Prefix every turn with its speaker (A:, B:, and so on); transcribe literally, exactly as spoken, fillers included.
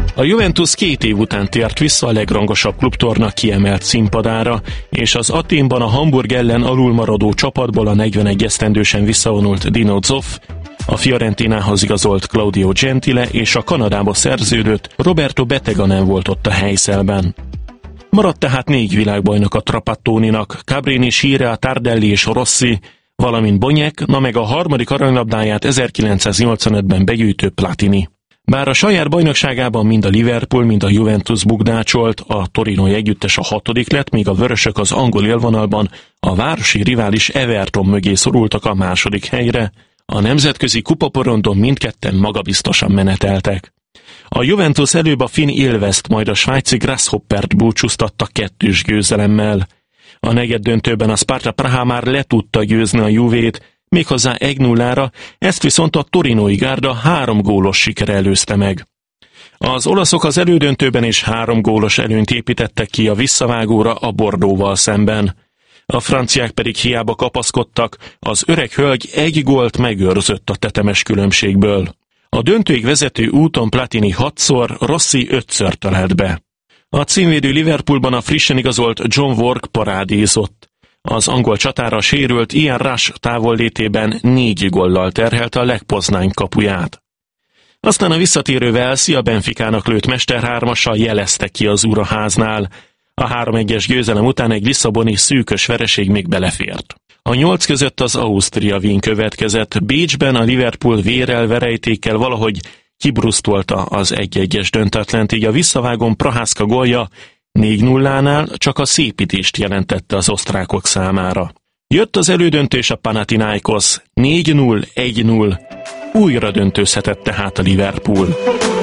A: A Juventus két év után tért vissza a legrangosabb klubtorna kiemelt színpadára, és az Athénban a Hamburg ellen alulmaradó csapatból a negyvenegy esztendősen visszavonult Dino Zoff, a Fiorentinához igazolt Claudio Gentile és a Kanadába szerződött Roberto Bettega nem volt ott a helyszelben. Maradt tehát négy világbajnok a Trapattoninak, Cabrini, Scirea, Tardelli és Rossi, valamint Bonyek, na meg a harmadik aranylabdáját ezerkilencszáznyolcvanötben begyűjtő Platini. Bár a saját bajnokságában mind a Liverpool, mind a Juventus bukdácsolt, a torinói együttes a hatodik lett, míg a vörösök az angol élvonalban a városi rivális Everton mögé szorultak a második helyre, a nemzetközi kupaporondon mindketten magabiztosan meneteltek. A Juventus előbb a finn Ilveszt, majd a svájci Grasshoppert búcsúztatta kettős győzelemmel. A negyeddöntőben a Sparta Praha már le tudta győzni a Juvét, méghozzá egy nullára, ezt viszont a torinói gárda három gólos sikere előzte meg. Az olaszok az elődöntőben is három gólos előnyt építettek ki a visszavágóra a Bordeauxval szemben. A franciák pedig hiába kapaszkodtak, az öreg hölgy egy gólt megőrzött a tetemes különbségből. A döntőig vezető úton Platini hatszor, Rossi ötször talált be. A címvédő Liverpoolban a frissen igazolt John Work parádézott. Az angol csatára sérült Ian Rush távollétében négy góllal terhelte a legpoznány kapuját. Aztán a visszatérő Velszi a Benficának lőtt mesterhármassal jelezte ki az uraháznál. A három egyes győzelem után egy lisszaboni szűkös vereség még belefért. A nyolc között az Austria Wien következett, Bécsben a Liverpool vérrel, verejtékkel valahogy kibrusztolta az egy egyes döntetlent, így a visszavágón Prohászka gólja négy nullánál csak a szépítést jelentette az osztrákok számára. Jött az elődöntő és a Panathinaikos, négy null, egy null, újra döntőzhetett tehát a Liverpool.